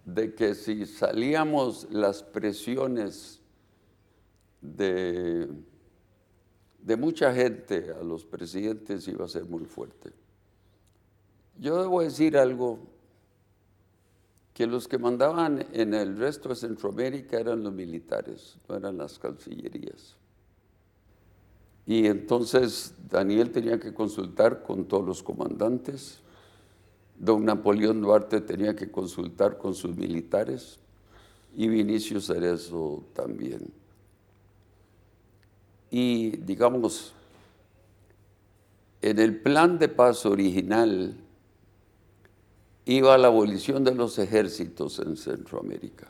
de que si salíamos las presiones de, de mucha gente a los presidentes iba a ser muy fuerte. Yo debo decir algo, que los que mandaban en el resto de Centroamérica eran los militares, no eran las cancillerías. Y entonces Daniel tenía que consultar con todos los comandantes, don Napoleón Duarte tenía que consultar con sus militares y Vinicio Cerezo también. Y digamos, en el plan de paz original iba la abolición de los ejércitos en Centroamérica.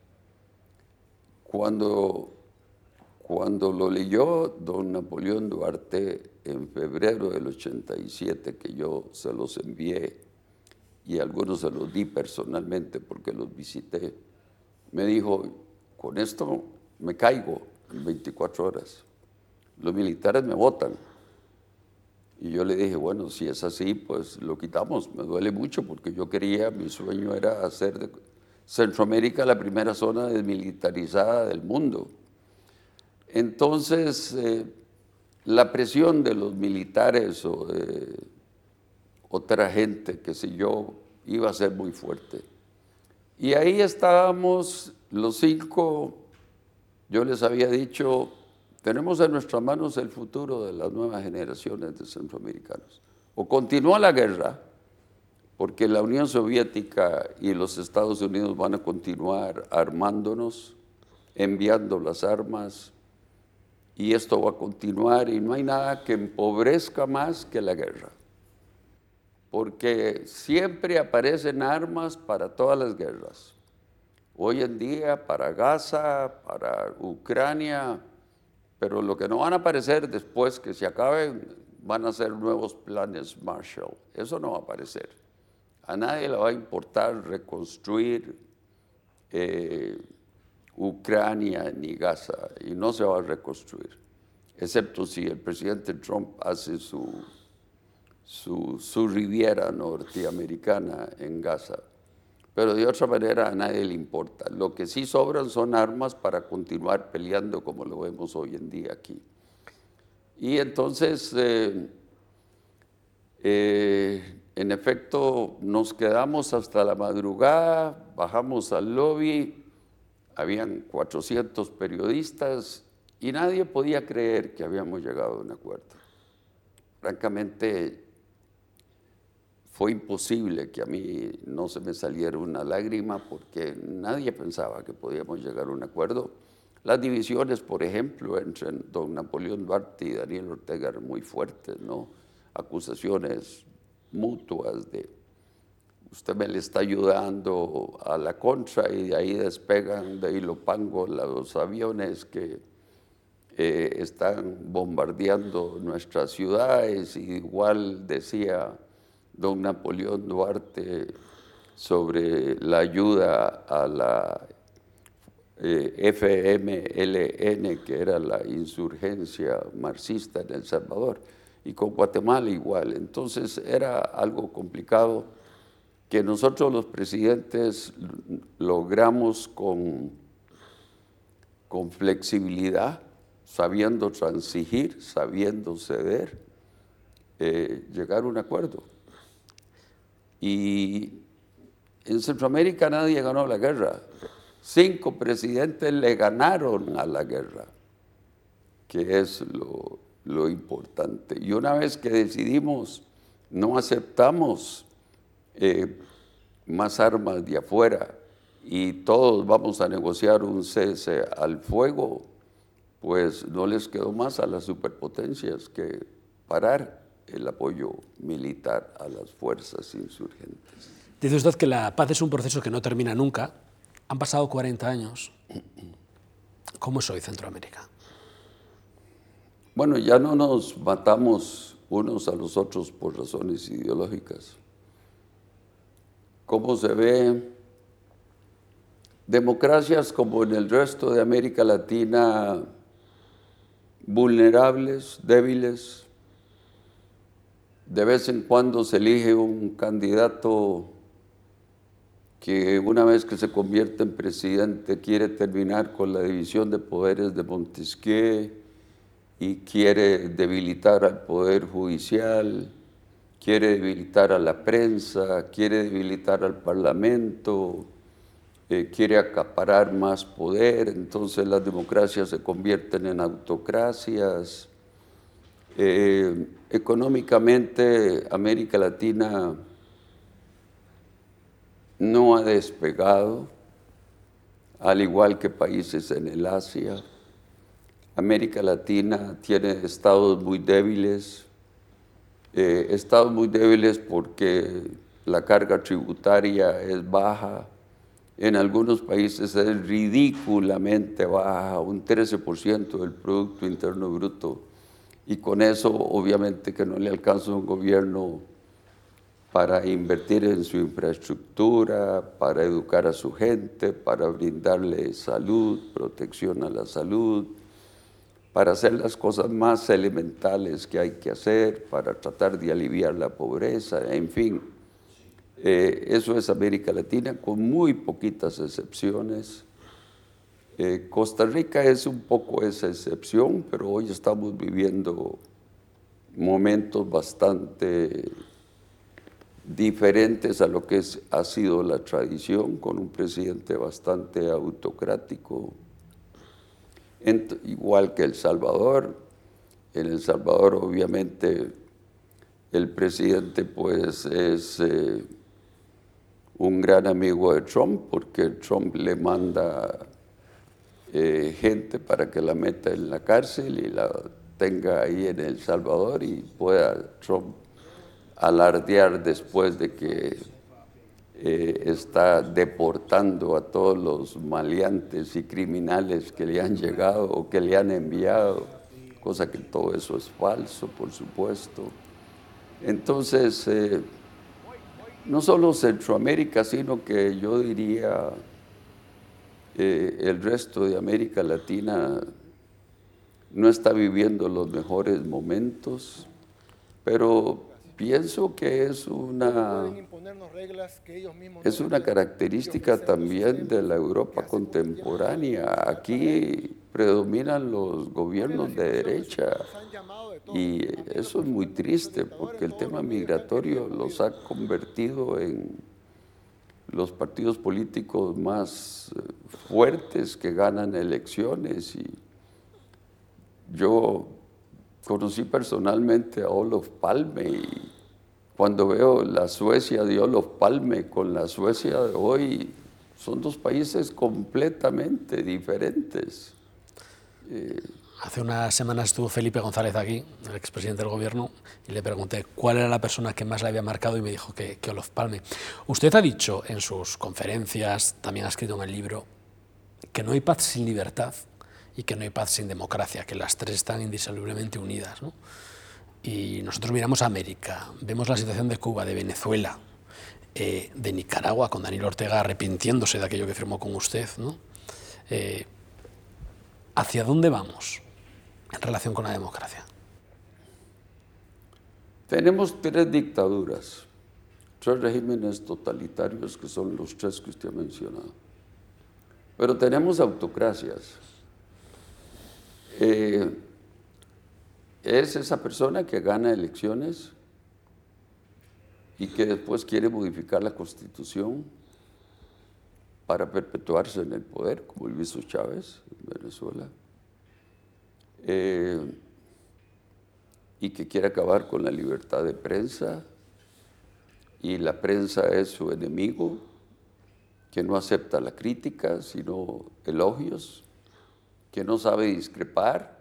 Cuando lo leyó don Napoleón Duarte en febrero del 87, que yo se los envié y algunos se los di personalmente porque los visité, me dijo, con esto me caigo en 24 horas. Los militares me votan. Y yo le dije, bueno, si es así, pues lo quitamos. Me duele mucho porque yo quería, mi sueño era hacer de Centroamérica la primera zona desmilitarizada del mundo. Entonces, la presión de los militares o de otra gente, qué sé yo, iba a ser muy fuerte. Y ahí estábamos los 5, yo les había dicho, tenemos en nuestras manos el futuro de las nuevas generaciones de centroamericanos. O continúa la guerra, porque la Unión Soviética y los Estados Unidos van a continuar armándonos, enviando las armas, y esto va a continuar y no hay nada que empobrezca más que la guerra. Porque siempre aparecen armas para todas las guerras. Hoy en día para Gaza, para Ucrania, pero lo que no van a aparecer después que se acaben van a ser nuevos planes Marshall. Eso no va a aparecer. A nadie le va a importar reconstruir Ucrania ni Gaza y no se va a reconstruir, excepto si el presidente Trump hace su riviera norteamericana en Gaza. Pero de otra manera a nadie le importa. Lo que sí sobran son armas para continuar peleando como lo vemos hoy en día aquí. Y entonces, en efecto, nos quedamos hasta la madrugada, bajamos al lobby, habían 400 periodistas y nadie podía creer que habíamos llegado a un acuerdo. Francamente, fue imposible que a mí no se me saliera una lágrima porque nadie pensaba que podíamos llegar a un acuerdo. Las divisiones, por ejemplo, entre don Napoleón Duarte y Daniel Ortega eran muy fuertes, ¿no? Acusaciones mutuas de usted me le está ayudando a la contra y de ahí despegan de Ilopango los aviones que están bombardeando nuestras ciudades. Y igual decía don Napoleón Duarte sobre la ayuda a la FMLN, que era la insurgencia marxista en El Salvador, y con Guatemala igual. Entonces era algo complicado que nosotros los presidentes logramos con flexibilidad, sabiendo transigir, sabiendo ceder, llegar a un acuerdo. Y en Centroamérica nadie ganó la guerra. 5 presidentes le ganaron a la guerra, que es lo importante. Y una vez que decidimos, no aceptamos más armas de afuera y todos vamos a negociar un cese al fuego, pues no les quedó más a las superpotencias que parar el apoyo militar a las fuerzas insurgentes. Dice usted que la paz es un proceso que no termina nunca. Han pasado 40 años. ¿Cómo es hoy Centroamérica? Bueno, ya no nos matamos unos a los otros por razones ideológicas. ¿Cómo se ve? Democracias como en el resto de América Latina, vulnerables, débiles. De vez en cuando se elige un candidato que una vez que se convierte en presidente quiere terminar con la división de poderes de Montesquieu y quiere debilitar al Poder Judicial, quiere debilitar a la prensa, quiere debilitar al Parlamento, quiere acaparar más poder, entonces las democracias se convierten en autocracias. Económicamente, América Latina no ha despegado, al igual que países en el Asia. América Latina tiene estados muy débiles porque la carga tributaria es baja, en algunos países es ridículamente baja, un 13% del Producto Interno Bruto, y con eso obviamente que no le alcanza a un gobierno para invertir en su infraestructura, para educar a su gente, para brindarle salud, protección a la salud, para hacer las cosas más elementales que hay que hacer, para tratar de aliviar la pobreza, en fin. Eso es América Latina, con muy poquitas excepciones. Costa Rica es un poco esa excepción, pero hoy estamos viviendo momentos bastante diferentes a lo que ha sido la tradición, con un presidente bastante autocrático, igual que El Salvador. En El Salvador, obviamente, el presidente pues es un gran amigo de Trump, porque Trump le manda gente para que la meta en la cárcel y la tenga ahí en El Salvador y pueda Trump alardear después de que está deportando a todos los maleantes y criminales que le han llegado o que le han enviado, cosa que todo eso es falso, por supuesto. Entonces, no solo Centroamérica, sino que yo diría el resto de América Latina no está viviendo los mejores momentos, pero pienso que es una característica también de la Europa contemporánea. Aquí predominan los gobiernos de derecha y eso es muy triste porque el tema migratorio los ha convertido en los partidos políticos más fuertes que ganan elecciones. Y yo conocí personalmente a Olof Palme y cuando veo la Suecia de Olof Palme con la Suecia de hoy, son dos países completamente diferentes. Hace unas semanas estuvo Felipe González aquí, el expresidente del gobierno, y le pregunté cuál era la persona que más le había marcado y me dijo que Olof Palme. Usted ha dicho en sus conferencias, también ha escrito en el libro, que no hay paz sin libertad y que no hay paz sin democracia, que las tres están indisolublemente unidas, ¿no? Y nosotros miramos a América, vemos la situación de Cuba, de Venezuela, de Nicaragua, con Daniel Ortega arrepintiéndose de aquello que firmó con usted, ¿no? ¿Hacia dónde vamos en relación con la democracia? Tenemos tres dictaduras, tres regímenes totalitarios que son los tres que usted ha mencionado. Pero tenemos autocracias. Es esa persona que gana elecciones y que después quiere modificar la Constitución para perpetuarse en el poder, como lo hizo Chávez en Venezuela, y que quiere acabar con la libertad de prensa, y la prensa es su enemigo, que no acepta la crítica, sino elogios, que no sabe discrepar,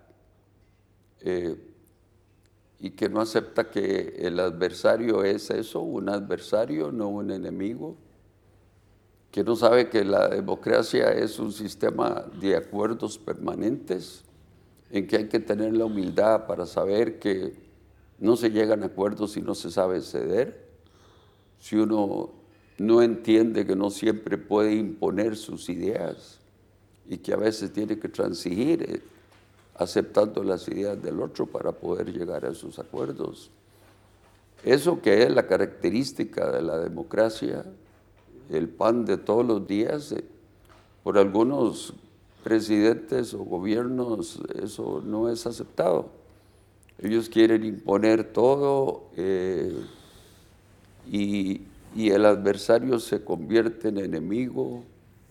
y que no acepta que el adversario es eso, un adversario, no un enemigo, que no sabe que la democracia es un sistema de acuerdos permanentes, en que hay que tener la humildad para saber que no se llegan a acuerdos si no se sabe ceder, si uno no entiende que no siempre puede imponer sus ideas y que a veces tiene que transigir aceptando las ideas del otro para poder llegar a esos acuerdos. Eso que es la característica de la democracia el pan de todos los días, por algunos presidentes o gobiernos eso no es aceptado. Ellos quieren imponer todo y el adversario se convierte en enemigo.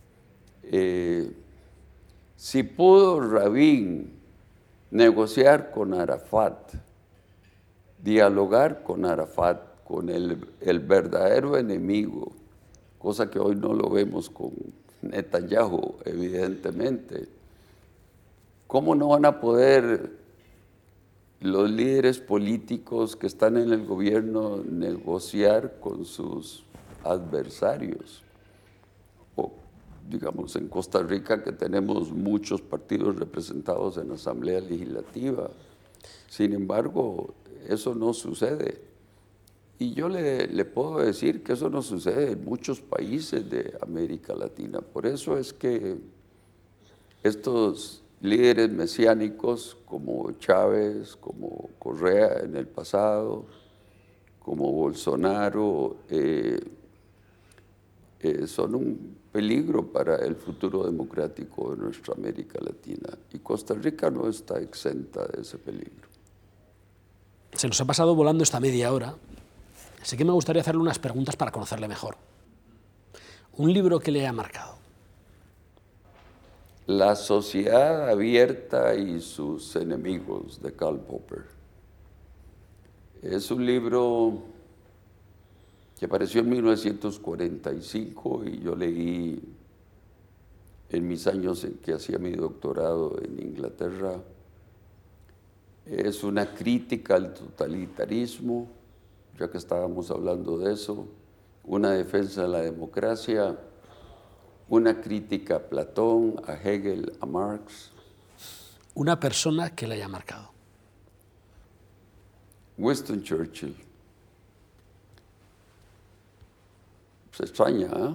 Si pudo Rabin negociar con Arafat, dialogar con Arafat, con el verdadero enemigo, cosa que hoy no lo vemos con Netanyahu, evidentemente, ¿cómo no van a poder los líderes políticos que están en el gobierno negociar con sus adversarios? O, digamos, en Costa Rica, que tenemos muchos partidos representados en la Asamblea Legislativa. Sin embargo, eso no sucede. Y yo le puedo decir que eso no sucede en muchos países de América Latina. Por eso es que estos líderes mesiánicos como Chávez, como Correa en el pasado, como Bolsonaro, son un peligro para el futuro democrático de nuestra América Latina. Y Costa Rica no está exenta de ese peligro. Se nos ha pasado volando esta media hora. Así que me gustaría hacerle unas preguntas para conocerle mejor. Un libro que le haya marcado. La sociedad abierta y sus enemigos, de Karl Popper. Es un libro que apareció en 1945 y yo leí en mis años en que hacía mi doctorado en Inglaterra. Es una crítica al totalitarismo, ya que estábamos hablando de eso, una defensa de la democracia, una crítica a Platón, a Hegel, a Marx. Una persona que le haya marcado. Winston Churchill. Se extraña, ¿eh?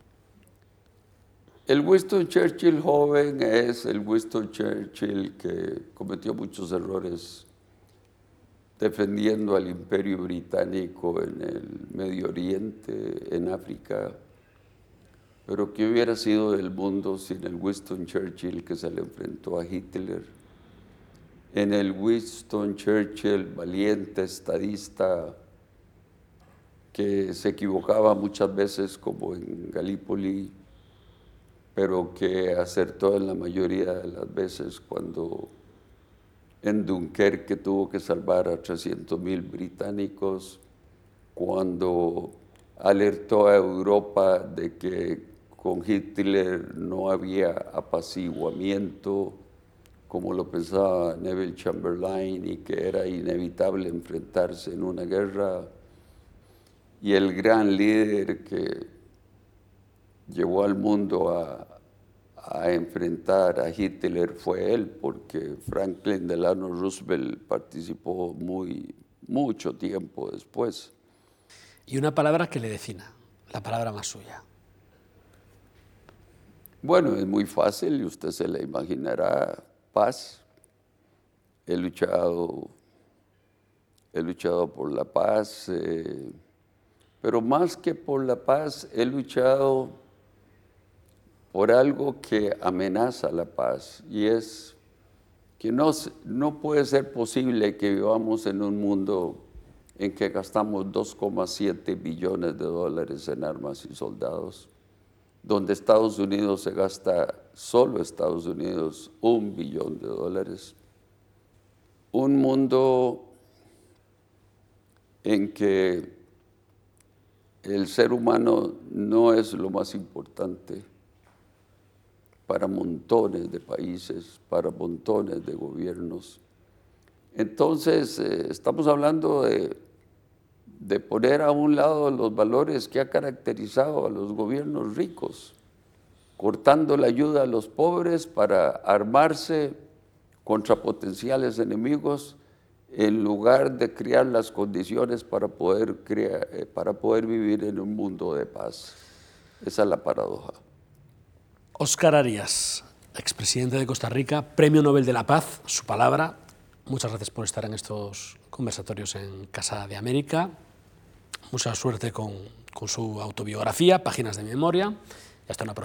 El Winston Churchill joven es el Winston Churchill que cometió muchos errores defendiendo al Imperio Británico en el Medio Oriente, en África, pero ¿qué hubiera sido del mundo sin el Winston Churchill que se le enfrentó a Hitler? En el Winston Churchill valiente, estadista, que se equivocaba muchas veces como en Galípoli, pero que acertó en la mayoría de las veces cuando en Dunkerque tuvo que salvar a 300,000 británicos, cuando alertó a Europa de que con Hitler no había apaciguamiento, como lo pensaba Neville Chamberlain, y que era inevitable enfrentarse en una guerra. Y el gran líder que llevó al mundo a enfrentar a Hitler fue él, porque Franklin Delano Roosevelt participó mucho tiempo después. Y una palabra que le defina, la palabra más suya. Bueno, es muy fácil y usted se la imaginará: paz. He luchado por la paz, pero más que por la paz, he luchado por algo que amenaza la paz, y es que no puede ser posible que vivamos en un mundo en que gastamos 2,7 billones de dólares en armas y soldados, donde Estados Unidos se gasta, solo Estados Unidos, 1 billón de dólares. Un mundo en que el ser humano no es lo más importante para montones de países, para montones de gobiernos. Entonces, estamos hablando de poner a un lado los valores que ha caracterizado a los gobiernos ricos, cortando la ayuda a los pobres para armarse contra potenciales enemigos, en lugar de crear las condiciones para poder vivir en un mundo de paz. Esa es la paradoja. Óscar Arias, expresidente de Costa Rica, Premio Nobel de la Paz, su palabra. Muchas gracias por estar en estos conversatorios en Casa de América. Mucha suerte con su autobiografía, Páginas de mi memoria. Y hasta una próxima.